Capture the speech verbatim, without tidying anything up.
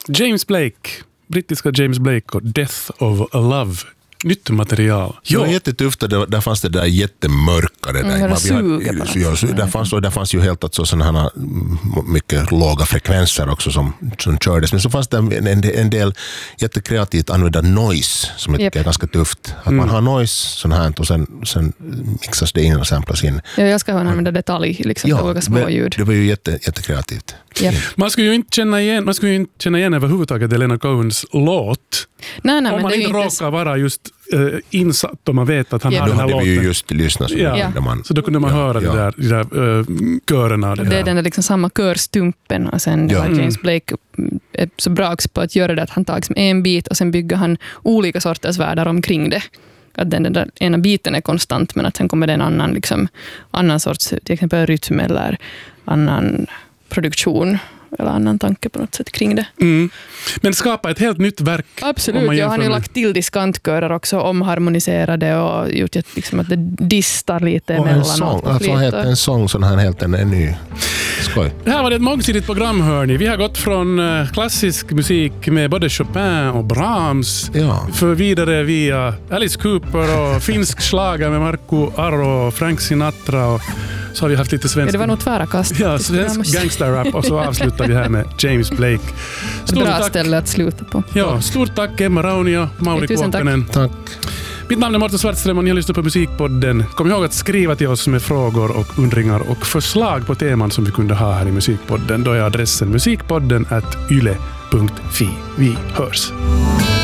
James Blake, brittiska James Blake och Death of Love. Nytt material. Ja, det var jättetufft. Där, där fanns det där jättemörka. Det där. Mm, det suger ja, så där, fanns, där fanns ju helt alltså sådana mycket låga frekvenser också som, som kördes. Men så fanns det en, en del jättekreativt använda noise som jag tycker är ganska tufft. Att mm. man har noise sån här och sen, sen mixas det in och samplas in. Ja, jag ska använda detalj, liksom ja, olika små ljud. Det var ju jätte, jättekreativt. Yep. Man skulle ju inte känna igen, man skulle ju inte känna igen överhuvudtaget Leonard Cohens låt. Nej, nej, om men man det inte råkar så... vara just uh, insatt och man vet att han ja. har den här låten. Då hade vi ju just lyssnat så, ja. ja. man, så då kunde man ja, höra ja. det där, de där uh, körerna. Det, det är den där liksom samma körstumpen och sen ja. mm. James Blake är så bra på att göra det att han tar liksom en bit och sen bygger han olika sorters världar omkring det. Att den, den där ena biten är konstant men att sen kommer det en annan, liksom, annan sorts till exempel rytm eller annan produktion eller annan tanke på något sätt kring det. Mm. Men skapa ett helt nytt verk. Absolut, jag har ju lagt till diskantkörer också, omharmoniserade och gjort liksom att det distar lite och mellan en sång, och alltså heter en sång sån här helt en, en ny skoj. Det här var det ett mångsidigt program, hörni. Vi har gått från uh, klassisk musik med både Chopin och Brahms ja. för vidare via Alice Cooper och finsk schlager med Marco Arro och Frank Sinatra och så har vi haft lite svensk... Ja, det var nog tvära kast. Ja, svensk gangsterrap och så avslutar vi här med James Blake. Stort Bra tack. Ställe att sluta på. Ja, stort tack Emma Rauni och Mauri Kuokkanen. Tack. Mitt namn är Martin Svartström och ni har lyssnat på Musikpodden. Kom ihåg att skriva till oss med frågor och undringar och förslag på teman som vi kunde ha här i Musikpodden. Då är adressen musikpodden at yle punkt fi. Vi hörs.